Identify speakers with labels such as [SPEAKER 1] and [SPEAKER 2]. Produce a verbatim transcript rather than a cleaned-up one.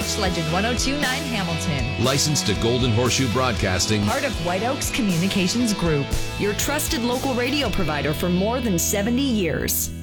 [SPEAKER 1] Sports Legend one oh two point nine Hamilton.
[SPEAKER 2] Licensed to Golden Horseshoe Broadcasting.
[SPEAKER 1] Part of White Oaks Communications Group.
[SPEAKER 3] Your trusted local radio provider for more than seventy years.